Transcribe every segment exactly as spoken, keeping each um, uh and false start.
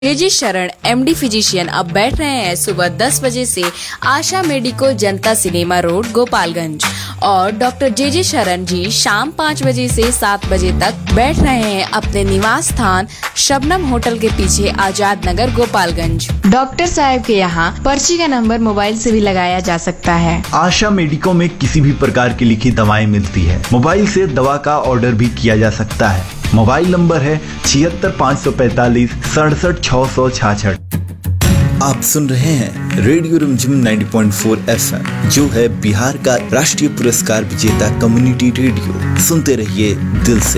JJ शरण MD physician अब बैठ रहे हैं सुबह दस बजे से आशा मेडिको जनता सिनेमा रोड गोपालगंज और डॉक्टर जेजे शरण जी शाम पाँच बजे से सात बजे तक बैठ रहे हैं अपने निवास स्थान शबनम होटल के पीछे आजाद नगर गोपालगंज। डॉक्टर साहब के यहाँ पर्ची का नंबर मोबाइल से भी लगाया जा सकता है। आशा मेडिको में किसी भी प्रकार की लिखी दवाएं मिलती है। मोबाइल से दवा का ऑर्डर भी किया जा सकता है। मोबाइल नंबर है छिहत्तर पाँच सौ पैतालीस सड़सठ छह सौ छाछठ। आप सुन रहे हैं रेडियो रिमझिम नब्बे पॉइंट चार एफ एम, जो है बिहार का राष्ट्रीय पुरस्कार विजेता कम्युनिटी रेडियो। सुनते रहिए दिल से।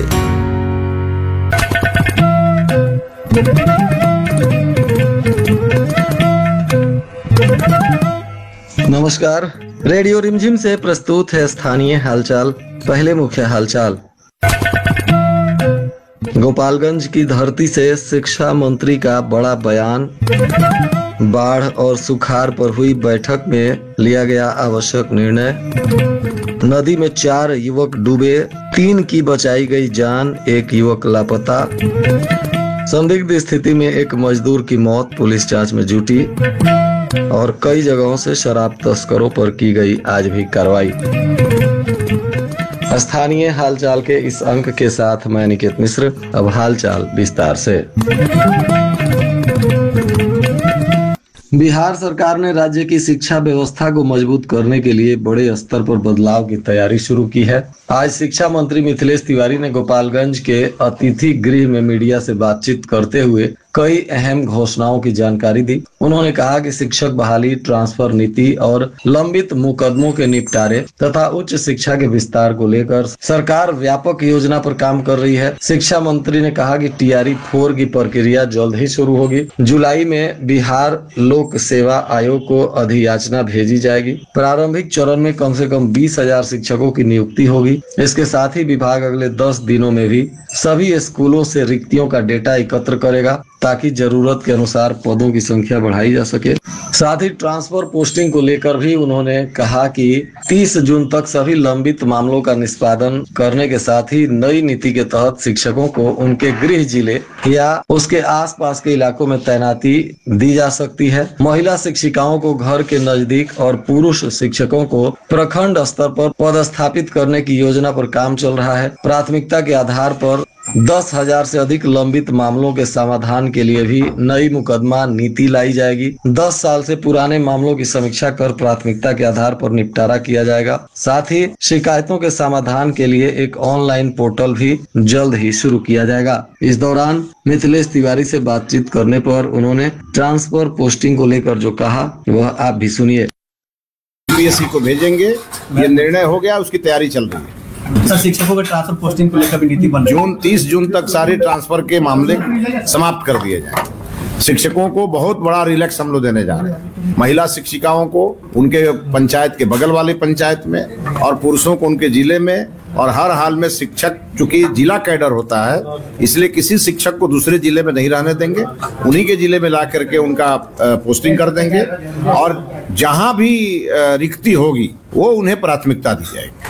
नमस्कार, रेडियो रिमझिम से प्रस्तुत है स्थानीय हालचाल। पहले मुख्य हालचाल। गोपालगंज की धरती से शिक्षा मंत्री का बड़ा बयान। बाढ़ और सुखाड़ पर हुई बैठक में लिया गया आवश्यक निर्णय। नदी में चार युवक डूबे, तीन की बचाई गई जान, एक युवक लापता। संदिग्ध स्थिति में एक मजदूर की मौत, पुलिस जांच में जुटी। और कई जगहों से शराब तस्करों पर की गई आज भी कार्रवाई। स्थानीय हालचाल के इस अंक के साथ मैं निकेत मिश्र। अब हालचाल विस्तार से। बिहार सरकार ने राज्य की शिक्षा व्यवस्था को मजबूत करने के लिए बड़े स्तर पर बदलाव की तैयारी शुरू की है। आज शिक्षा मंत्री मिथिलेश तिवारी ने गोपालगंज के अतिथि गृह में मीडिया से बातचीत करते हुए कई अहम घोषणाओं की जानकारी दी। उन्होंने कहा कि शिक्षक बहाली, ट्रांसफर नीति और लंबित मुकदमों के निपटारे तथा उच्च शिक्षा के विस्तार को लेकर सरकार व्यापक योजना पर काम कर रही है। शिक्षा मंत्री ने कहा कि टीआरई फोर की प्रक्रिया जल्द ही शुरू होगी। जुलाई में बिहार लोक सेवा आयोग को अधियाचना भेजी जाएगी। प्रारंभिक चरण में कम से कम बीस हजार शिक्षकों की नियुक्ति होगी। इसके साथ ही विभाग अगले दस दिनों में भी सभी स्कूलों से रिक्तियों का डेटा एकत्र करेगा ताकि जरूरत के अनुसार पदों की संख्या बढ़ाई जा सके। साथ ही ट्रांसफर पोस्टिंग को लेकर भी उन्होंने कहा कि तीस जून तक सभी लंबित मामलों का निष्पादन करने के साथ ही नई नीति के तहत शिक्षकों को उनके गृह जिले या उसके आसपास के इलाकों में तैनाती दी जा सकती है। महिला शिक्षिकाओं को घर के नजदीक और पुरुष शिक्षकों को प्रखंड स्तर पर पदस्थापित करने की योजना पर काम चल रहा है। प्राथमिकता के आधार पर दस हजार से अधिक लंबित मामलों के समाधान के लिए भी नई मुकदमा नीति लाई जाएगी। दस साल से पुराने मामलों की समीक्षा कर प्राथमिकता के आधार पर निपटारा किया जाएगा। साथ ही शिकायतों के समाधान के लिए एक ऑनलाइन पोर्टल भी जल्द ही शुरू किया जाएगा। इस दौरान मिथिलेश तिवारी से बातचीत करने पर उन्होंने ट्रांसफर पोस्टिंग को लेकर जो कहा वह आप भी सुनिए। यूपीएससी को भेजेंगे, ये निर्णय हो गया, उसकी तैयारी चल रही है। सर, शिक्षकों के ट्रांसफर पोस्टिंग को लेकर भी नीति बन जून तीस जून तक सारे ट्रांसफर के मामले समाप्त कर दिए जाएंगे। शिक्षकों को बहुत बड़ा रिलैक्स हम लोग देने जा रहे हैं। महिला शिक्षिकाओं को उनके पंचायत के बगल वाले पंचायत में और पुरुषों को उनके जिले में, और हर हाल में शिक्षक चूंकि जिला कैडर होता है इसलिए किसी शिक्षक को दूसरे जिले में नहीं रहने देंगे। उन्हीं के जिले में ला करके उनका पोस्टिंग कर देंगे और जहां भी रिक्ति होगी वो उन्हें प्राथमिकता दी जाएगी।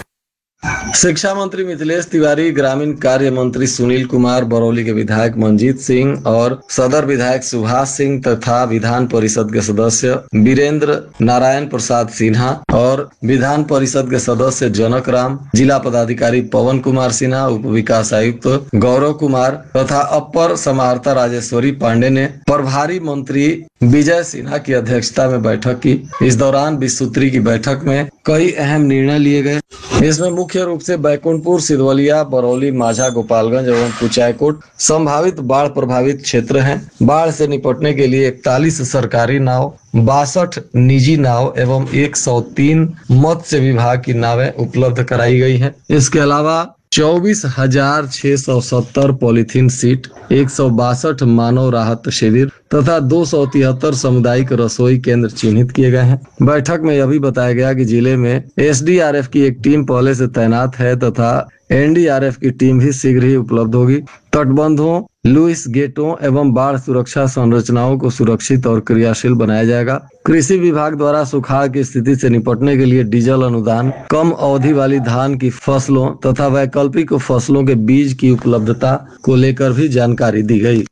शिक्षा मंत्री मिथिलेश तिवारी, ग्रामीण कार्य मंत्री सुनील कुमार, बरौली के विधायक मंजीत सिंह और सदर विधायक सुभाष सिंह तथा विधान परिषद के सदस्य वीरेंद्र नारायण प्रसाद सिन्हा और विधान परिषद के सदस्य जनक राम, जिला पदाधिकारी पवन कुमार सिन्हा, उप विकास आयुक्त गौरव कुमार तथा अपर समाहर्ता राजेश्वरी पांडे ने प्रभारी मंत्री विजय सिन्हा की अध्यक्षता में बैठक की। इस दौरान बीस सूत्री की बैठक में कई अहम निर्णय लिए गए। इसमें मुख्य रूप से बैकुंठपुर, सिधवलिया, बरौली, माझा, गोपालगंज एवं कुचायकोट संभावित बाढ़ प्रभावित क्षेत्र हैं। बाढ़ से निपटने के लिए इकतालीस सरकारी नाव, बासठ निजी नाव एवं एक सौ तीन मत्स्य विभाग की नावें उपलब्ध कराई गई हैं। इसके अलावा चौबीस हजार छह सौ सत्तर पॉलीथीन सीट, एक सौ बासठ मानव राहत शिविर तथा दो सौ तिहत्तर सामुदायिक रसोई केंद्र चिन्हित किए गए हैं। बैठक में यह भी बताया गया कि जिले में एसडीआरएफ की एक टीम पहले से तैनात है तथा एनडीआरएफ की टीम भी शीघ्र ही उपलब्ध होगी। तटबंधों, लुइस गेटों एवं बाढ़ सुरक्षा संरचनाओं को सुरक्षित और क्रियाशील बनाया जाएगा। कृषि विभाग द्वारा सुखाड़ की स्थिति से निपटने के लिए डीजल अनुदान, कम अवधि वाली धान की फसलों तथा वैकल्पिक फसलों के बीज की उपलब्धता को लेकर भी जानकारी दी गई।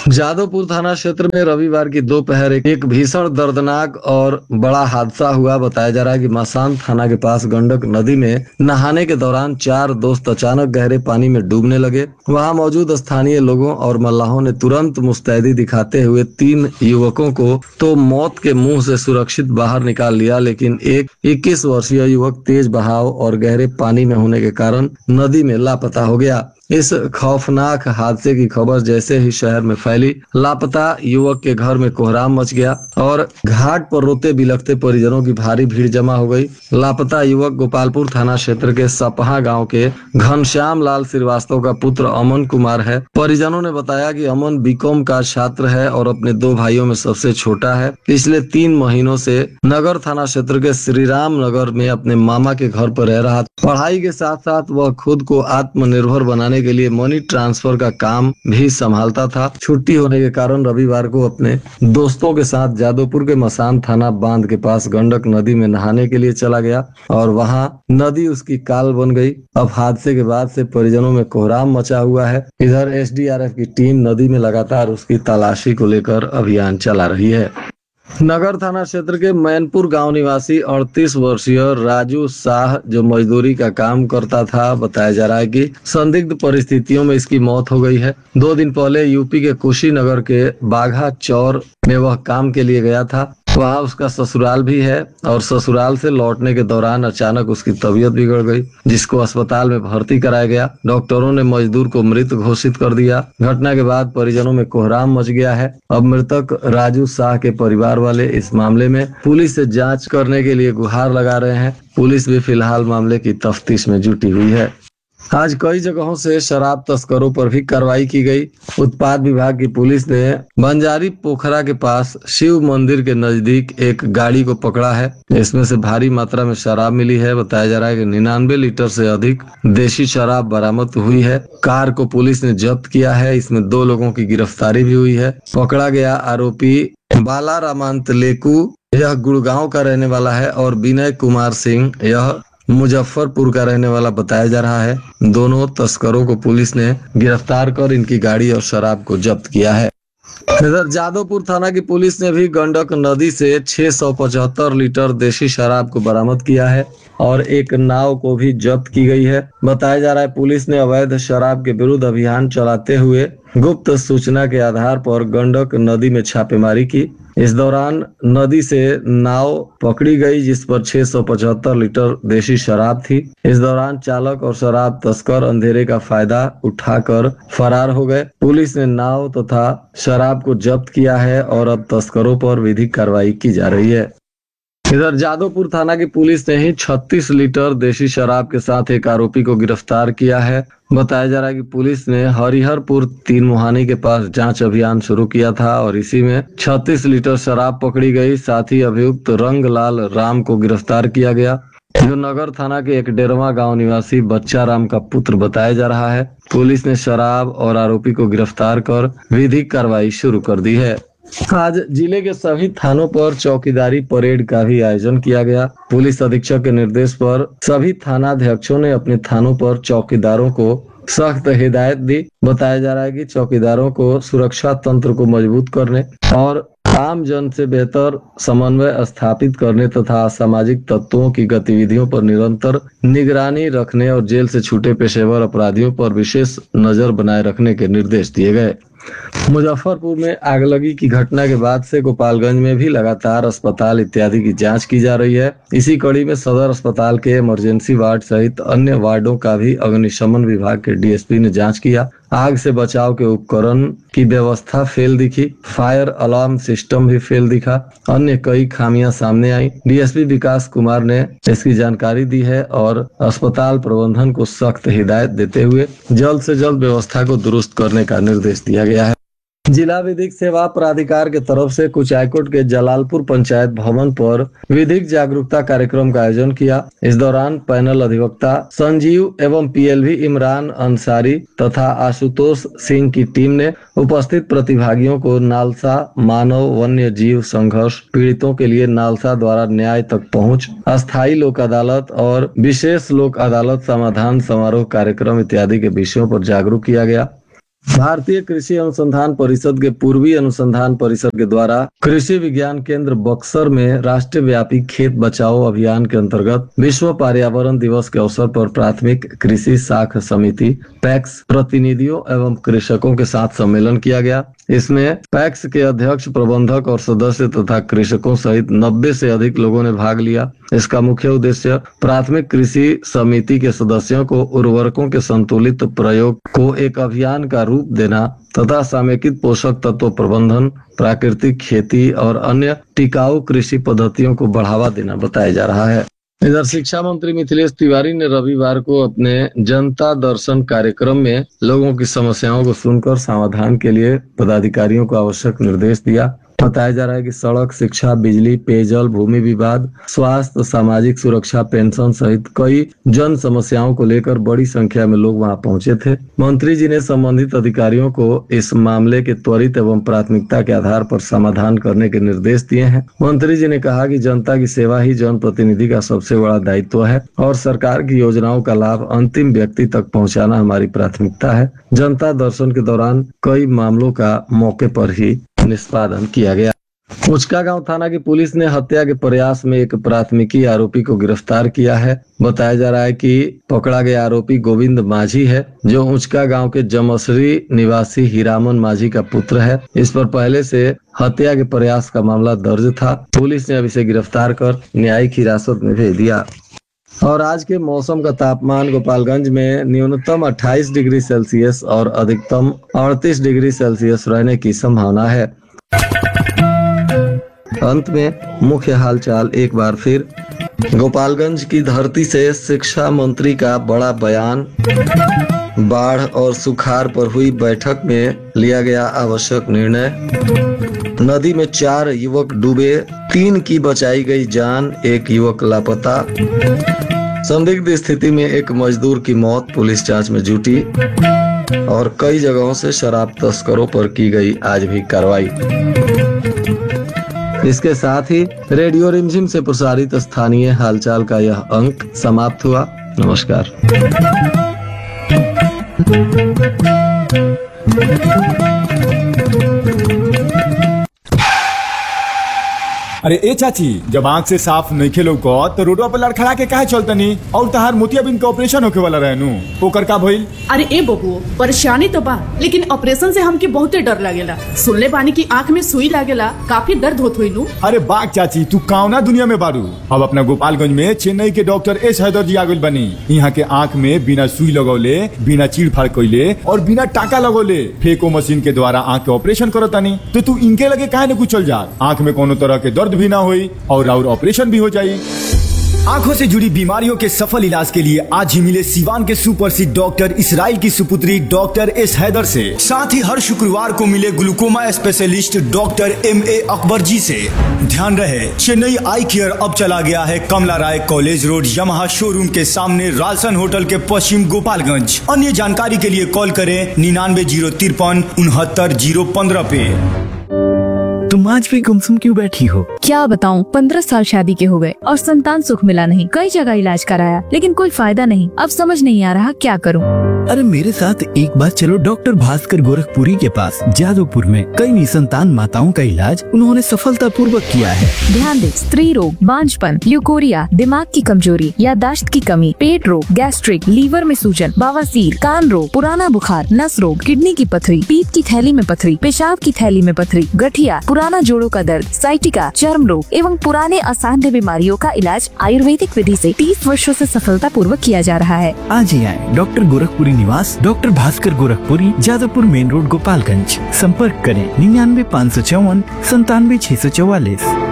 जादवपुर थाना क्षेत्र में रविवार की दोपहर एक भीषण दर्दनाक और बड़ा हादसा हुआ। बताया जा रहा है कि मसान थाना के पास गंडक नदी में नहाने के दौरान चार दोस्त अचानक गहरे पानी में डूबने लगे। वहां मौजूद स्थानीय लोगों और मल्लाहों ने तुरंत मुस्तैदी दिखाते हुए तीन युवकों को तो मौत के मुंह से सुरक्षित बाहर निकाल लिया, लेकिन एक इक्कीस वर्षीय युवक तेज बहाव और गहरे पानी में होने के कारण नदी में लापता हो गया। इस खौफनाक हादसे की खबर जैसे ही शहर में फैली, लापता युवक के घर में कोहराम मच गया और घाट पर रोते बिलखते परिजनों की भारी भीड़ जमा हो गई। लापता युवक गोपालपुर थाना क्षेत्र के सपहा गांव के घनश्याम लाल श्रीवास्तव का पुत्र अमन कुमार है। परिजनों ने बताया कि अमन बीकॉम का छात्र है और अपने दो भाइयों में सबसे छोटा है। पिछले तीन महीनों से नगर थाना क्षेत्र के श्री राम नगर में अपने मामा के घर पर रह रहा था। पढ़ाई के साथ साथ वह खुद को आत्मनिर्भर बनाने के लिए मनी ट्रांसफर का काम भी संभालता था। छुट्टी होने के कारण रविवार को अपने दोस्तों के साथ जादवपुर के मसान थाना बांध के पास गंडक नदी में नहाने के लिए चला गया और वहां नदी उसकी काल बन गई। अब हादसे के बाद से परिजनों में कोहराम मचा हुआ है। इधर एस डी आर एफ की टीम नदी में लगातार उसकी तलाशी को लेकर अभियान चला रही है। नगर थाना क्षेत्र के मैनपुर गांव निवासी अड़तीस वर्षीय राजू शाह जो मजदूरी का काम करता था, बताया जा रहा है कि संदिग्ध परिस्थितियों में इसकी मौत हो गई है। दो दिन पहले यूपी के कुशीनगर के बाघा चौर में वह काम के लिए गया था। वहाँ उसका ससुराल भी है और ससुराल से लौटने के दौरान अचानक उसकी तबीयत बिगड़ गई, जिसको अस्पताल में भर्ती कराया गया। डॉक्टरों ने मजदूर को मृत घोषित कर दिया। घटना के बाद परिजनों में कोहराम मच गया है। अब मृतक राजू शाह के परिवार वाले इस मामले में पुलिस से जांच करने के लिए गुहार लगा रहे हैं। पुलिस भी फिलहाल मामले की तफ्तीश में जुटी हुई है। आज कई जगहों से शराब तस्करों पर भी कार्रवाई की गई। उत्पाद विभाग की पुलिस ने बंजारी पोखरा के पास शिव मंदिर के नजदीक एक गाड़ी को पकड़ा है। इसमें से भारी मात्रा में शराब मिली है। बताया जा रहा है कि निन्यानवे लीटर से अधिक देशी शराब बरामद हुई है। कार को पुलिस ने जब्त किया है। इसमें दो लोगों की गिरफ्तारी भी हुई है। पकड़ा गया आरोपी बाला रामांत लेकू यह गुड़गांव का रहने वाला है और विनय कुमार सिंह यह मुजफ्फरपुर का रहने वाला बताया जा रहा है। दोनों तस्करों को पुलिस ने गिरफ्तार कर इनकी गाड़ी और शराब को जब्त किया है। इधर जादवपुर थाना की पुलिस ने भी गंडक नदी से छह सौ पचहत्तर लीटर देशी शराब को बरामद किया है और एक नाव को भी जब्त की गई है। बताया जा रहा है पुलिस ने अवैध शराब के विरुद्ध अभियान चलाते हुए गुप्त सूचना के आधार पर गंडक नदी में छापेमारी की। इस दौरान नदी से नाव पकड़ी गई जिस पर छह सौ पचहत्तर लीटर देशी शराब थी। इस दौरान चालक और शराब तस्कर अंधेरे का फायदा उठाकर फरार हो गए। पुलिस ने नाव तथा शराब को जब्त किया है और अब तस्करों पर विधिक कार्रवाई की जा रही है। इधर जादवपुर थाना की पुलिस ने ही छत्तीस लीटर देशी शराब के साथ एक आरोपी को गिरफ्तार किया है। बताया जा रहा है कि पुलिस ने हरिहरपुर तीन मुहानी के पास जांच अभियान शुरू किया था और इसी में छत्तीस लीटर शराब पकड़ी गई। साथ ही अभियुक्त रंगलाल राम को गिरफ्तार किया गया, जो नगर थाना के एक डेरवा गांव निवासी बच्चा राम का पुत्र बताया जा रहा है। पुलिस ने शराब और आरोपी को गिरफ्तार कर विधिक कार्रवाई शुरू कर दी है। आज जिले के सभी थानों पर चौकीदारी परेड का भी आयोजन किया गया। पुलिस अधीक्षक के निर्देश पर सभी थानाध्यक्षों ने अपने थानों पर चौकीदारों को सख्त हिदायत दी। बताया जा रहा है कि चौकीदारों को सुरक्षा तंत्र को मजबूत करने और आम जन से बेहतर समन्वय स्थापित करने तथा सामाजिक तत्वों की गतिविधियों पर निरंतर निगरानी रखने और जेल से छूटे पेशेवर अपराधियों पर विशेष नजर बनाए रखने के निर्देश दिए गए। मुजफ्फरपुर में आगलगी की घटना के बाद से गोपालगंज में भी लगातार अस्पताल इत्यादि की जांच की जा रही है। इसी कड़ी में सदर अस्पताल के इमरजेंसी वार्ड सहित अन्य वार्डों का भी अग्निशमन विभाग के डी एस पी ने जांच किया। आग से बचाव के उपकरण की व्यवस्था फेल दिखी, फायर अलार्म सिस्टम भी फेल दिखा, अन्य कई खामियां सामने आई। डी एस पी विकास कुमार ने इसकी जानकारी दी है और अस्पताल प्रबंधन को सख्त हिदायत देते हुए जल्द से जल्द व्यवस्था को दुरुस्त करने का निर्देश दिया गया है। जिला विधिक सेवा प्राधिकार के तरफ से कुचायकोट के जलालपुर पंचायत भवन पर विधिक जागरूकता कार्यक्रम का आयोजन किया। इस दौरान पैनल अधिवक्ता संजीव एवं P L V Imran Ansari तथा आशुतोष सिंह की टीम ने उपस्थित प्रतिभागियों को नालसा मानव वन्य जीव संघर्ष पीड़ितों के लिए नालसा द्वारा न्याय तक पहुंच, अस्थायी लोक अदालत और विशेष लोक अदालत समाधान समारोह कार्यक्रम इत्यादि के विषयों पर जागरूक किया गया। भारतीय कृषि अनुसंधान परिषद के पूर्वी अनुसंधान परिषद के द्वारा कृषि विज्ञान केंद्र बक्सर में राष्ट्रीय व्यापी खेत बचाओ अभियान के अंतर्गत विश्व पर्यावरण दिवस के अवसर पर प्राथमिक कृषि शाख समिति पैक्स प्रतिनिधियों एवं कृषकों के साथ सम्मेलन किया गया। इसमें पैक्स के अध्यक्ष, प्रबंधक और सदस्य तथा कृषकों सहित नब्बे से अधिक लोगों ने भाग लिया। इसका मुख्य उद्देश्य प्राथमिक कृषि समिति के सदस्यों को उर्वरकों के संतुलित प्रयोग को एक अभियान का रूप देना तथा समेकित पोषक तत्व प्रबंधन, प्राकृतिक खेती और अन्य टिकाऊ कृषि पद्धतियों को बढ़ावा देना बताया जा रहा है। इधर शिक्षा मंत्री मिथिलेश तिवारी ने रविवार को अपने जनता दर्शन कार्यक्रम में लोगों की समस्याओं को सुनकर समाधान के लिए पदाधिकारियों को आवश्यक निर्देश दिया। बताया जा रहा है कि सड़क, शिक्षा, बिजली, पेयजल, भूमि विवाद, स्वास्थ्य, सामाजिक सुरक्षा, पेंशन सहित कई जन समस्याओं को लेकर बड़ी संख्या में लोग वहां पहुंचे थे। मंत्री जी ने संबंधित अधिकारियों को इस मामले के त्वरित एवं प्राथमिकता के आधार पर समाधान करने के निर्देश दिए हैं। मंत्री जी ने कहा कि जनता की सेवा ही जनप्रतिनिधि का सबसे बड़ा दायित्व है और सरकार की योजनाओं का लाभ अंतिम व्यक्ति तक पहुँचाना हमारी प्राथमिकता है। जनता दर्शन के दौरान कई मामलों का मौके पर ही निष्पादन किया गया। उचका गांव थाना की पुलिस ने हत्या के प्रयास में एक प्राथमिकी आरोपी को गिरफ्तार किया है। बताया जा रहा है कि पकड़ा गया आरोपी गोविंद माझी है, जो उचका गांव के जमसरी निवासी हीरामन माझी का पुत्र है। इस पर पहले से हत्या के प्रयास का मामला दर्ज था। पुलिस ने अब इसे गिरफ्तार कर न्यायिक हिरासत में भेज दिया। और आज के मौसम का तापमान गोपालगंज में न्यूनतम अट्ठाईस डिग्री सेल्सियस और अधिकतम अड़तीस डिग्री सेल्सियस रहने की संभावना है। अंत में मुख्य हालचाल एक बार फिर। गोपालगंज की धरती से शिक्षा मंत्री का बड़ा बयान। बाढ़ और सुखाड़ पर हुई बैठक में लिया गया आवश्यक निर्णय। नदी में चार युवक डूबे, तीन की बचाई गई जान, एक युवक लापता। संदिग्ध स्थिति में एक मजदूर की मौत, पुलिस जांच में जुटी। और कई जगहों से शराब तस्करों पर की गई आज भी कार्रवाई। इसके साथ ही रेडियो रिमझिम से प्रसारित स्थानीय हालचाल का यह अंक समाप्त हुआ। नमस्कार। अरे ए चाची, जब आँख से साफ नहीं खेलो को तो रोडवा पर लड़खड़ा के काहे चलतनी? और तहार मोतियाबिंद का ऑपरेशन होके वाला रहनु, ओकर का भइल? अरे ए बबुओ, परेशानी तो बा, लेकिन ऑपरेशन से हमके बहुते डर लगेला। सुनले बानी की आँख में सुई लागेला, काफी दर्द होत होई नु। अरे बाग चाची, तू कौना दुनिया में बारू? अब अपना गोपालगंज में चेन्नई के डॉक्टर एस हैदर जी आ गइल बनी। यहाँ के आँख में बिना सुई लगौले, बिना चीड़ फाड़ कइले और बिना टाका लगौले फेको मशीन के द्वारा आँख के ऑपरेशन करतानी। तो तू इनके लगे काहे न कुछ चल जा, आँख में कोनो तरह के दर्द भी ना होई और और ऑपरेशन भी हो जाए। आंखों से जुड़ी बीमारियों के सफल इलाज के लिए आज ही मिले सिवान के सुप्रसिद्ध डॉक्टर इसराइल की सुपुत्री डॉक्टर एस हैदर से। साथ ही हर शुक्रवार को मिले glaucoma specialist doctor M A Akbar जी से। ध्यान रहे, चेन्नई आई केयर अब चला गया है कमला राय कॉलेज रोड यमहा शोरूम के सामने रालसन होटल के पश्चिम गोपालगंज। अन्य जानकारी के लिए कॉल करें निन्यानवे जीरो तिरपन उनहत्तर जीरो पंद्रह पे। तुम आज भी गुमसुम क्यों बैठी हो? क्या बताऊं, पंद्रह साल शादी के हो गए और संतान सुख मिला नहीं। कई जगह इलाज कराया लेकिन कोई फायदा नहीं। अब समझ नहीं आ रहा क्या करूं। अरे मेरे साथ एक बार चलो डॉक्टर भास्कर गोरखपुरी के पास। जादवपुर में कई निसंतान माताओं का इलाज उन्होंने सफलता पूर्वक किया है। ध्यान दे, स्त्री रोग, बांझपन, ल्यूकोरिया, दिमाग की कमजोरी, याददाश्त की कमी, पेट रोग, गैस्ट्रिक, लीवर में सूजन, बवासीर, कान रोग, पुराना बुखार, नस रोग, किडनी की पथरी, पीत की थैली में पथरी, पेशाब की थैली में पथरी, गठिया, पुराना जोड़ों का दर्द, साइटिका, चर्म रोग एवं पुराने असाध्य बीमारियों का इलाज आयुर्वेदिक विधि से तीस वर्षों से सफलता पूर्वक किया जा रहा है। आज ही आए डॉक्टर गोरखपुरी निवास, doctor Bhaskar Gorakhpuri, Jadavpur main road, Gopalganj. संपर्क करें निन्यानवे पाँच सौ चौवन संतानवे छह सौ चौवालीस।